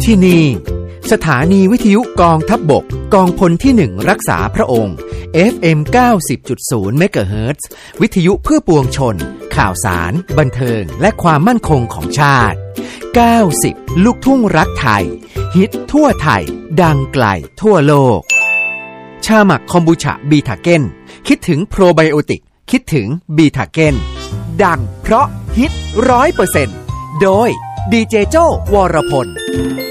ที่นี่สถานีวิทยุกองทัพบกกองพลที่1รักษาพระองค์ FM 90.0 เมกะเฮิรตซ์วิทยุเพื่อปวงชนข่าวสารบันเทิงและความมั่นคงของชาติ90ลูกทุ่งรักไทยฮิตทั่วไทยดังไกลทั่วโลกชาหมักคอมบูชาบีทาเก้นคิดถึงโปรไบโอติกคิดถึงบีทาเก้นดังเพราะฮิต 100% โดยดีเจโจ้วรพล